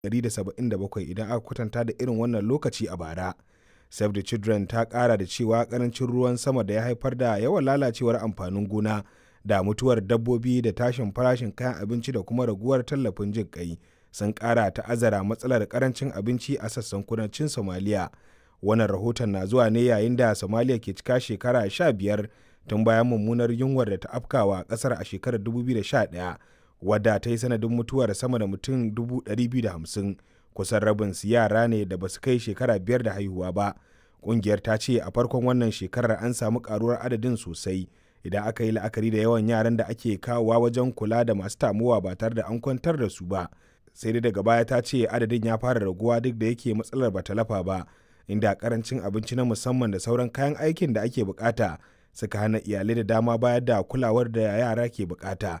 177 idan aka kwatanta da irin wannan lokaci a bara. Save the Children ta kara da cewa karancin ruwan sama da ya haifar da yawan lalacewar amfanin gona da mutuwar dabbobi da tashin farashin kayan abinci da kuma raguwar tallafin jin kai sun kara ta'azzara matsalar karancin abinci a sassan kudancin Somalia. Wannan rahoton na zuwa ne yayin da Somalia ke cika shekara 15 tun bayan mummunar yunwar da ta afkawa kasar a shekarar 2011 wadda ta yi sanadin mutuwar sama da mutum 250,000. Kusan rabin su yara ne da ba su kai shekara 5 da haihuwa ba. Ƙungiyar ta ce a farkon wannan shekarar an samu karuwar adadin sosai idan aka yi la'akari da yawan yaran da ake kawowa wajen kula da masu tamuwa ba tare da an kwantar da su ba. Sai dai daga baya ta ce adadin ya fara raguwa duk da yake matsalar bata lafa ba, inda karancin abinci na musamman da sauran kayan aikin da ake bukata suka hana iyalai da dama bayar da kulawar da yara ke bukata.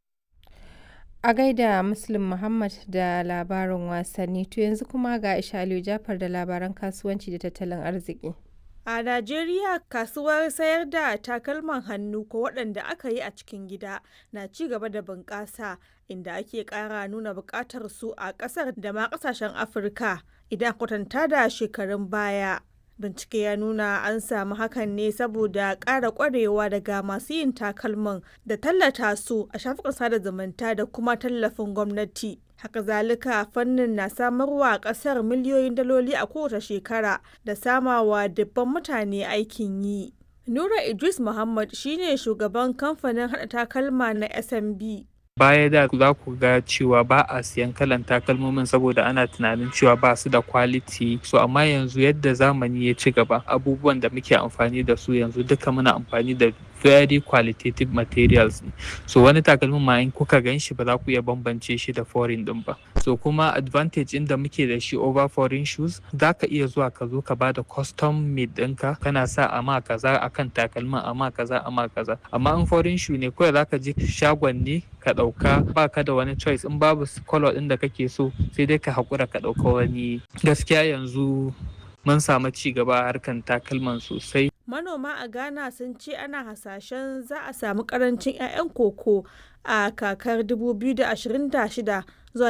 A gaida Muslim Muhammad da labarin wasanni, to yanzu kuma ga Aisha Aliyu Jafar da labaran kasuwanci da tattalin arziki. A Najeriya, kasuwar sayar da takalman hannu ko waɗanda aka yi a cikin gida na ci gaba da bunƙasa, inda ake ƙara nuna buƙatar su a ƙasar da ma ƙasashen Afirka idan kwatanta da shekarun baya. Bincike ya nuna an samu hakan ne saboda ƙara ƙwarewa daga masu yin takalman da tallata su a shafukan sada zumunta da kuma tallafin gwamnati. Haka zalika fannin na samarwa ƙasar miliyoyin daloli a kowace shekara da samawa dubban mutane aikin yi. Nura Idris Muhammad shine shugaban kamfanin haɗa takalma na SMB. Baya da za ku ga cewa ba a siyan kalan takalmomin saboda ana tunanin cewa ba su da quality, so amma yanzu yadda zamani ya ci gaba, abubuwan da muke amfani da su yanzu duka muna amfani da very qualitative materials ne. So wani takalmin ma in kuka gan shi ba za ku iya bambance shi da foreign din ba. So kuma advantage inda muke da shi over foreign shoes, za ka iya zuwa ka zo ka ba da custom made ɗinka, kana sa ama kaza akan takalmin, ama kaza ama kaza. Amma in foreign shoe ne kawai za ka je shagon ne ka ɗauka, ba ka da wani choice. In babu color ɗin da kake so sai dai ka haƙura ka ɗauka wani. Gaskiya yanzu mun samu ci gaba a harkan takalman sosai. Manoma a Ghana sun ce ana hasashen za a samu karancin 'ya'yan koko a kakar 2026 zuwa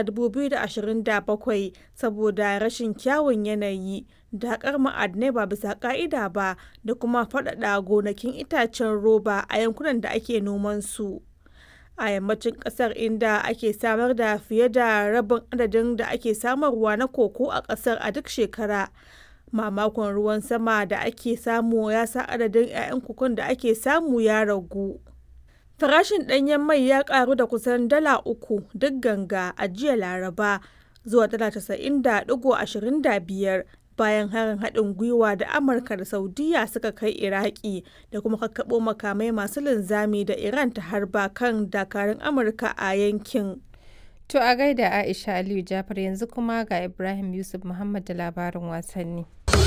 2027 saboda rashin kyawun yanayi da haƙar ma'adinai ba bisa ƙa'ida ba da kuma faɗaɗa gonakin itacen roba a yankunan da ake noman su. A yammacin ƙasar, inda ake samar da fiye da rabin adadin da ake samarwa na koko a ƙasar a duk shekara. Mamakon ruwan sama da ake samu ya sa adadin 'ya'yan kokon da ake samu ya ragu. Farashin ɗanyen mai ya ƙaru da kusan $3 duk ganga a jiya Laraba zuwa $90.25 bayan harin haɗin gwiwa da Amurka da Saudiyya suka kai Iraki da kuma kakkaɓo makamai masu linzami da Iran ta harba kan dakarun Amurka a yankin. To a gaida Aisha Aliyu Jafar, yanzu kuma ga Ibrahim Yusuf Muhammad da labarin wasanni.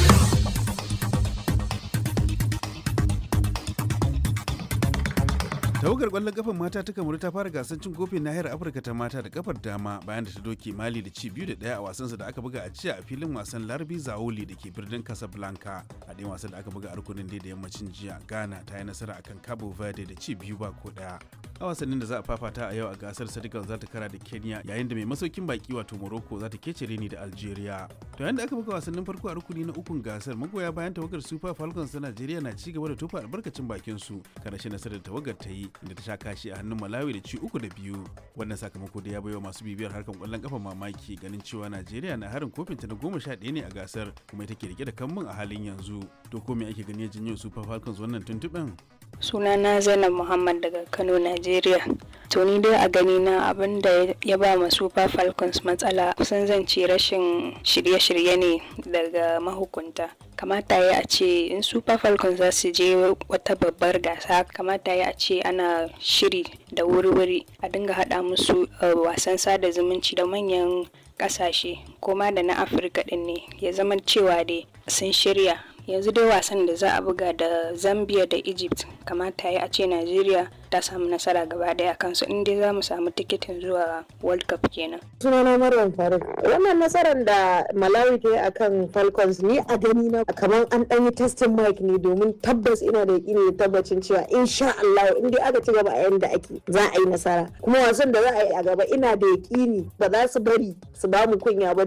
Tawagar kwallon kafar mata ta Kamaru ta fara gasar cin kofin nahiyar Afirka ta mata da kafar dama bayan da ta doke Mali da ci 2-1 a wasansa da aka buga a jiya a filin wasan Larbi Zaoli da ke birnin Casablanca. A ɗayan wasan da aka buga a rukunin da yammacin jiya, Ghana ta yi nasara akan Cabo Verde da ci 2-1. A wasannin da za a fafata a yau a gasar, Senegal za ta kara da Kenya, yayin da mai masaukin baki wato Morocco za ta kece reni da Algeria. To yayin da aka buga wasannin farko a rukuni na ukun gasar, magoya bayan tawagar Super Falcons ta Najeriya na ci gaba da tofa albarkacin bakin su kan rashin nasarar tawagar ta yi, inda ta sha kashi a hannun Malawi da ci 3-2. Wannan sakamako da ya baiwa masu bibiyar harkar kwallon kafa mamaki, ganin cewa Najeriya na harin kofinta na 11 ne a gasar kuma ita ke rike da kambun a halin yanzu. To ko me ake gani ya janyo Super Falcons wannan tuntuɓen? Sunana Zainab Muhammad daga Kano, Najeriya. To ni dai a gani na abin da ya ba ma Super Falcons matsala kusan zan ce rashin shirye-shirye ne daga mahukunta. Kamata ya a ce in Super Falcons za su je wata babbar gasa, kamata ya a ce ana shiri da wuri-wuri, a dinga haɗa musu wasan sada zumunci da manyan ƙasashe ko ma da na Afirka ɗin ne, ya zama cewa dai sun shirya. Yanzu dai wasan da za a buga da Zambia da Egypt, kamata ya a ce Najeriya ta samu nasara gaba daya kansu, in dai za mu samu tikitin zuwa World Cup kenan. Sunana Maryam Faruk. Wannan nasarar da Malawi ta yi akan Falcons, ni a gani na kamar an ɗan yi testing mic ne, domin tabbas ina da yaƙini da tabbacin cewa insha Allah in dai aka ci gaba a yanda ake za a yi nasara. Kuma wasan da za a yi a gaba ina da yaƙini ba za su bari su ba mu kunya ba.